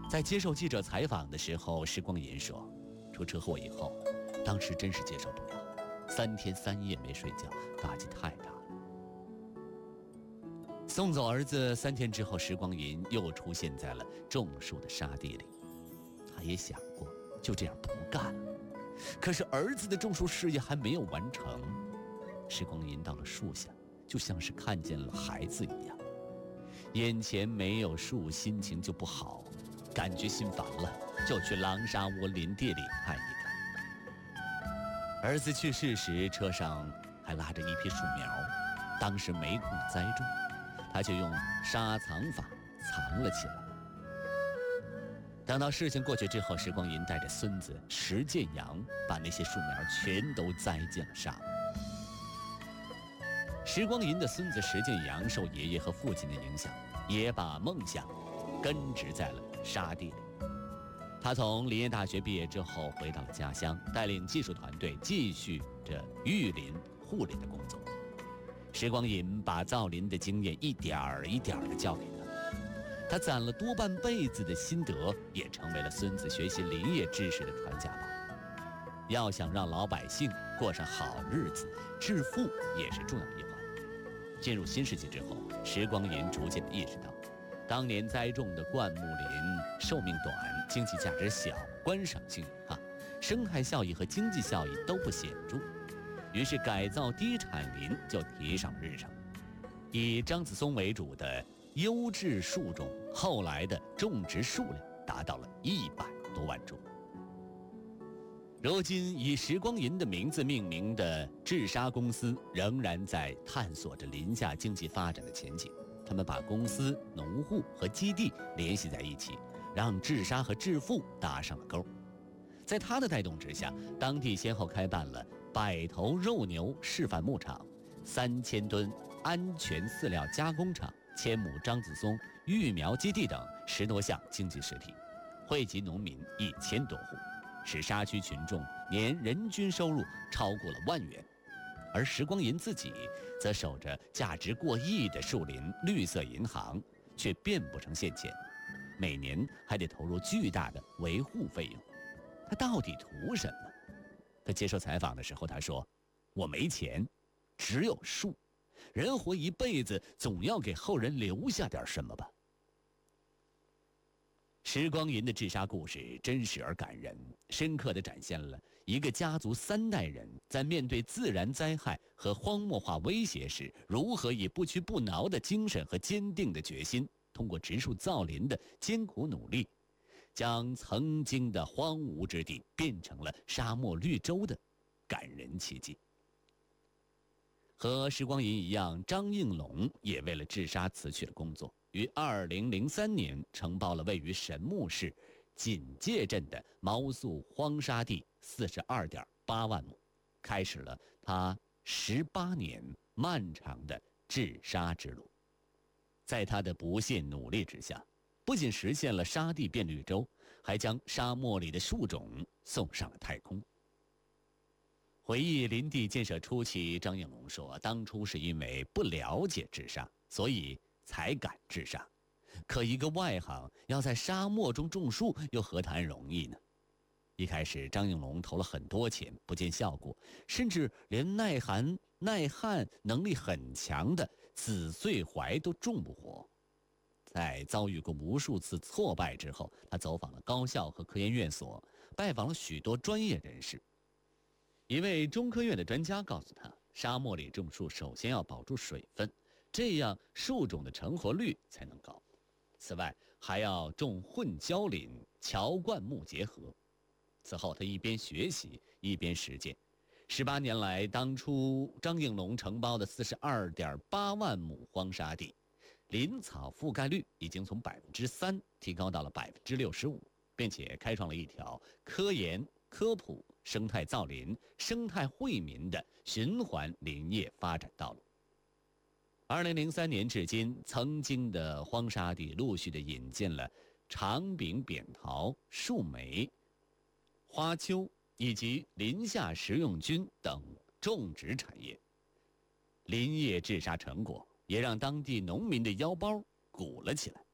在接受记者采访的时候，石光银说，出车祸以后，当时真是接受不了，3天3夜没睡觉，打击太大了。送走儿子3天之后，石光银又出现在了种树的沙地里。他也想过就这样不干了，可是儿子的种树事业还没有完成。石光银到了树下，就像是看见了孩子一样，眼前没有树，心情就不好，感觉心烦了，就去狼沙窝林地里看一看。儿子去世时，车上还拉着一批树苗，当时没空栽种，他就用沙藏法藏了起来。等到事情过去之后，石光银带着孙子石建阳把那些树苗全都栽进了沙漠。石光银的孙子石建阳受爷爷和父亲的影响，也把梦想根植在了沙地里。他从林业大学毕业之后回到了家乡，带领技术团队继续着育林护林的工作。石光银把造林的经验一点儿一点儿地教给他攒了多半辈子的心得，也成为了孙子学习林业知识的传家宝。要想让老百姓过上好日子，致富也是重要一环。进入新世纪之后，石光银逐渐地意识到，当年栽种的灌木林寿命短，经济价值小，观赏性差，生态效益和经济效益都不显著。于是改造低产林就提上了日程。以樟子松为主的优质树种，后来的种植数量达到了100多万株。如今以石光银的名字命名的治沙公司仍然在探索着林下经济发展的前景。他们把公司、农户和基地联系在一起，让治沙和致富搭上了钩。在他的带动之下，当地先后开办了100头肉牛示范牧场、3000吨安全饲料加工厂、1000亩樟子松育苗基地等10多项经济实体，惠及农民1000多户，使沙区群众年人均收入超过了1万元。而石光银自己则守着价值过亿的树林绿色银行，却变不成现钱，每年还得投入巨大的维护费用。他到底图什么？他接受采访的时候他说，我没钱，只有树，人活一辈子，总要给后人留下点什么吧。石光银的治沙故事真实而感人，深刻地展现了一个家族3代人在面对自然灾害和荒漠化威胁时，如何以不屈不挠的精神和坚定的决心，通过植树造林的艰苦努力，将曾经的荒芜之地变成了沙漠绿洲的感人奇迹。和石光银一样，张应龙也为了治沙辞去了工作，于2003年承包了位于神木市锦界镇的毛宿荒沙地42.8万亩，开始了他18年漫长的治沙之路。在他的不懈努力之下，不仅实现了沙地变绿洲，还将沙漠里的树种送上了太空。回忆林地建设初期，张应龙说，当初是因为不了解治沙，所以才敢治沙。可一个外行要在沙漠中种树，又何谈容易呢？一开始张应龙投了很多钱，不见效果，甚至连耐寒耐旱能力很强的紫穗槐都种不活。在遭遇过无数次挫败之后，他走访了高校和科研院所，拜访了许多专业人士。一位中科院的专家告诉他，沙漠里种树首先要保住水分，这样树种的成活率才能高。此外，还要种混交林，乔灌木结合。此后他一边学习一边实践。18年来，当初张应龙承包的42.8万亩荒沙地，林草覆盖率已经从3%提高到了65%，并且开创了一条科研、科普、生态造林、生态惠民的循环林业发展道路。2003年至今，曾经的荒沙地陆续地引进了长柄扁桃、树莓、花楸以及林下食用菌等种植产业。林业治沙成果也让当地农民的腰包鼓了起来。